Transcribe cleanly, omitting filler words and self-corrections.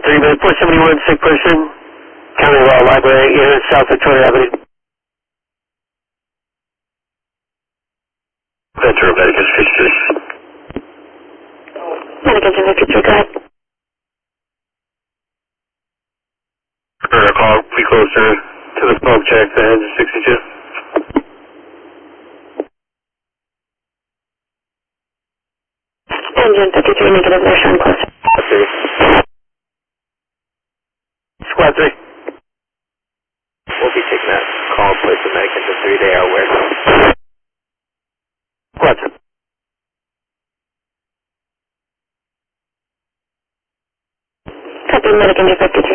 3 minutes, 471, sick person, County Law Library, South Victoria Avenue. Ventura, Medicus 53. Medicus 53, go ahead. Call, be closer to the smoke check, the engine 62. Engine 53 negative, they're showing closer. Squad 3. We'll be taking that call, place the medic into 3, they are aware. Squad 2. Copy, medic into 53.